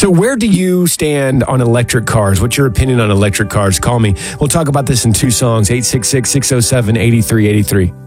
So where do you stand on electric cars? What's your opinion on electric cars? Call me. We'll talk about this in 2 songs, 866-607-8383.